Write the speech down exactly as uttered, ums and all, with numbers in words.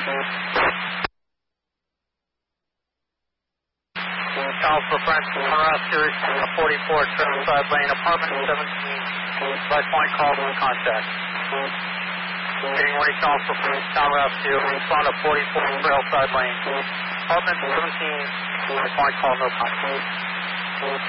Call for French Conrad Series forty-four, Trailside Lane, apartment seventeen, West Point, call to contact. Getting ready, call for French Conrad Series, respond to forty-four, Trailside Lane, apartment seventeen, West Point, call no contact.